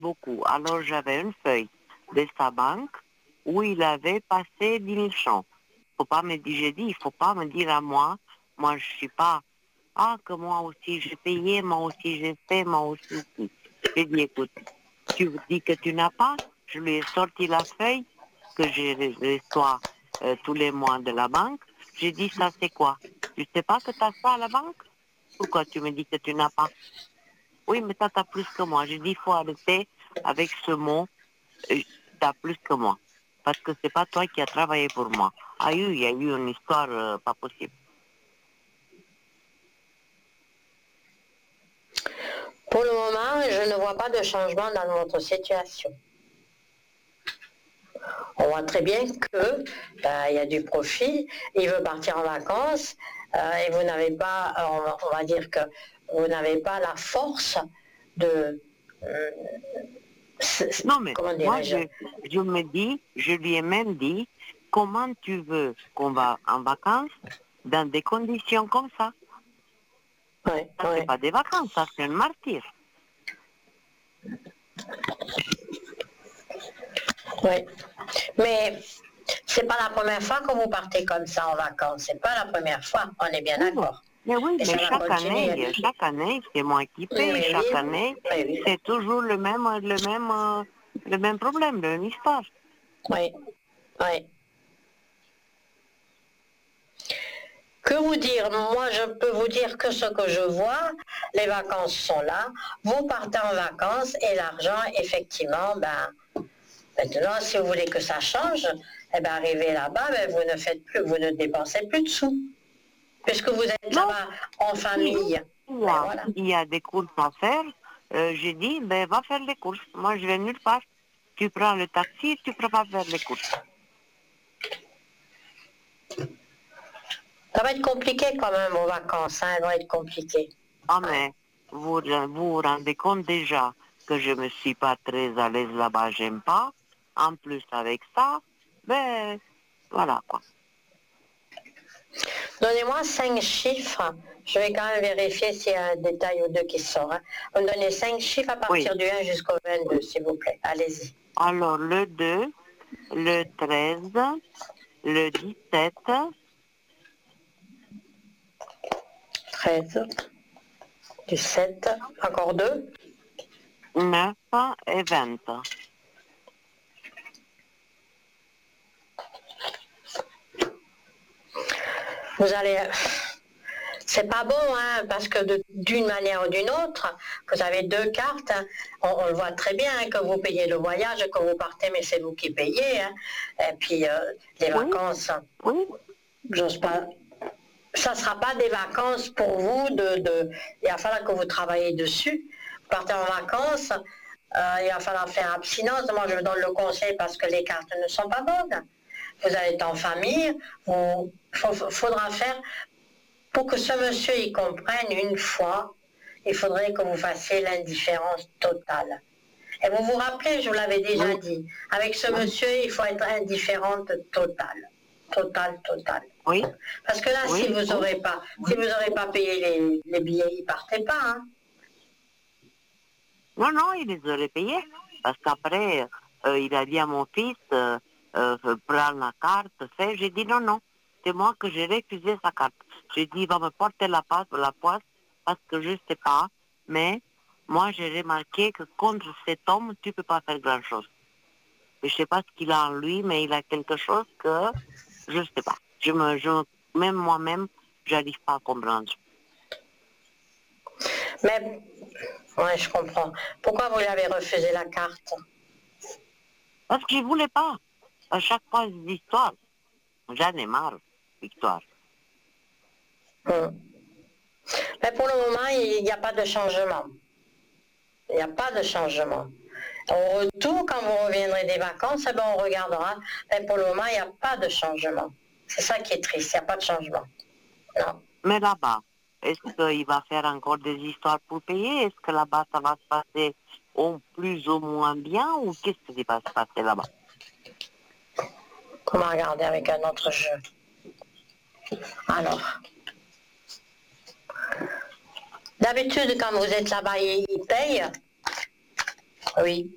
beaucoup. Alors j'avais une feuille de sa banque où il avait passé 10 000 francs. Faut pas me dire, j'ai dit, il faut pas me dire à moi je suis pas, ah, que moi aussi j'ai payé, moi aussi j'ai fait, moi aussi. J'ai dit, écoute, tu dis que tu n'as pas, je lui ai sorti la feuille que je reçois tous les mois de la banque. J'ai dit, ça c'est quoi? Tu sais pas que tu as ça à la banque? Pourquoi tu me dis que tu n'as pas? Oui, mais toi, tu as plus que moi. J'ai dit, il faut arrêter avec ce mot, tu as plus que moi. Parce que c'est pas toi qui as travaillé pour moi. Il y a eu une histoire pas possible. Pour le moment, je ne vois pas de changement dans votre situation. On voit très bien que il y a du profit, il veut partir en vacances et vous n'avez pas, on va dire que vous n'avez pas la force de, Non, mais comment moi, dirais-je, je me dis, je lui ai même dit, comment tu veux qu'on va en vacances dans des conditions comme ça? ouais, Ça, c'est ouais. pas des vacances, ça, c'est un martyr. Oui, mais c'est pas la première fois que vous partez comme ça en vacances. C'est pas la première fois. On est bien Oui, d'accord. oui, Et mais ça va continuer. chaque année, c'est moi qui paye. Mais Chaque oui, année, oui, oui, c'est toujours le même problème, la même histoire. oui, oui. Que vous dire? Moi, je peux vous dire que ce que je vois, les vacances sont là. Vous partez en vacances et l'argent, effectivement, maintenant, si vous voulez que ça change, arrivez là-bas, vous ne faites plus, vous ne dépensez plus de sous. Puisque vous êtes Non, là-bas en si famille. Mais voilà. il y a des courses à faire, j'ai dit, ben, va faire les courses. Moi, je vais nulle part. Tu prends le taxi, tu peux pas faire les courses. Ça va être compliqué quand même aux vacances, hein, elles vont être compliquées. Ah, Ouais. mais vous rendez compte déjà que je me suis pas très à l'aise là-bas, j'aime pas. En plus, avec ça, ben, voilà, quoi. Donnez-moi 5 chiffres. Je vais quand même vérifier s'il y a un détail ou deux qui sort. Hein. Vous me donnez 5 chiffres à Oui. partir du 1 jusqu'au 22, s'il vous plaît. Allez-y. Alors, le 2, le 13, le 17, 13, 17, encore 2. 9 et 20. Vous allez... C'est pas bon, hein, parce que d'une manière ou d'une autre, vous avez 2 cartes, hein. On le voit très bien, hein, que vous payez le voyage, que vous partez, mais c'est vous qui payez. Hein. Et puis les Oui, vacances, oui, j'ose pas. Ça ne sera pas des vacances pour vous. Il va falloir que vous travaillez dessus. Vous partez en vacances, il va falloir faire abstinence. Moi, je vous donne le conseil parce que les cartes ne sont pas bonnes. Vous allez être en famille, il faudra faire. Pour que ce monsieur y comprenne une fois, il faudrait que vous fassiez l'indifférence totale. Et vous vous rappelez, je vous l'avais déjà oui, dit, avec ce monsieur, il faut être indifférente totale. Totale. oui, Parce que là, si oui, vous n'aurez pas payé les billets, ils ne partaient pas. Hein. Non, il les aurait payés. Parce qu'après, il a dit à mon fils, prends la carte, fais. J'ai dit non. C'est moi que j'ai refusé sa carte. J'ai dit, il va me porter la poisse parce que je ne sais pas. Mais moi, j'ai remarqué que contre cet homme, tu ne peux pas faire grand-chose. Je ne sais pas ce qu'il a en lui, mais il a quelque chose que je ne sais pas. Même moi-même, j'arrive pas à comprendre. Mais, ouais, je comprends. Pourquoi vous lui avez refusé la carte? Parce que je ne voulais pas. À chaque fois, des histoires. J'en ai marre, Victoire. Mais pour le moment, il n'y a pas de changement. Il n'y a pas de changement. Au retour, quand vous reviendrez des vacances, on regardera. Mais pour le moment, il n'y a pas de changement. C'est ça qui est triste, il n'y a pas de changement. Non. Mais là-bas, est-ce qu'il va faire encore des histoires pour payer? Est-ce que là-bas, ça va se passer au plus ou moins bien? Ou qu'est-ce qui va se passer là-bas? On va regarder avec un autre jeu. Alors, d'habitude, quand vous êtes là-bas, ils payent. Oui.